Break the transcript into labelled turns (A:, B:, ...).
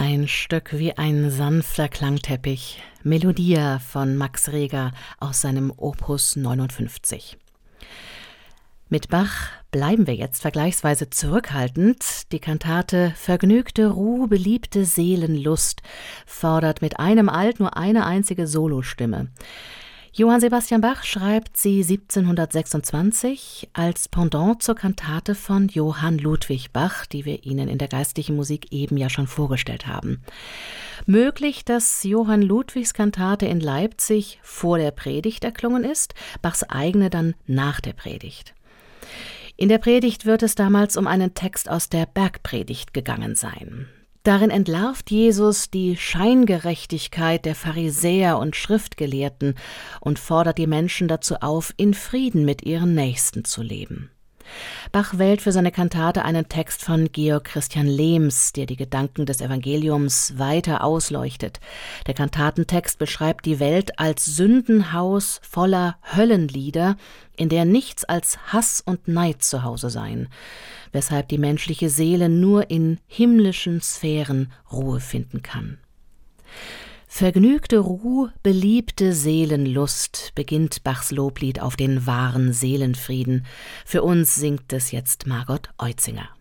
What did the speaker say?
A: Ein Stück wie ein sanfter Klangteppich, Melodia von Max Reger aus seinem Opus 59. Mit Bach bleiben wir jetzt vergleichsweise zurückhaltend. Die Kantate »Vergnügte Ruh, beliebte Seelenlust« fordert mit einem Alt nur eine einzige Solostimme. Johann Sebastian Bach schreibt sie 1726 als Pendant zur Kantate von Johann Ludwig Bach, die wir Ihnen in der geistlichen Musik eben ja schon vorgestellt haben. Möglich, dass Johann Ludwigs Kantate in Leipzig vor der Predigt erklungen ist, Bachs eigene dann nach der Predigt. In der Predigt wird es damals um einen Text aus der Bergpredigt gegangen sein. Darin entlarvt Jesus die Scheingerechtigkeit der Pharisäer und Schriftgelehrten und fordert die Menschen dazu auf, in Frieden mit ihren Nächsten zu leben. Bach wählt für seine Kantate einen Text von Georg Christian Lehms, der die Gedanken des Evangeliums weiter ausleuchtet. Der Kantatentext beschreibt die Welt als Sündenhaus voller Höllenlieder, in der nichts als Hass und Neid zu Hause seien, weshalb die menschliche Seele nur in himmlischen Sphären Ruhe finden kann. Vergnügte Ruh, beliebte Seelenlust, beginnt Bachs Loblied auf den wahren Seelenfrieden. Für uns singt es jetzt Margot Eutzinger.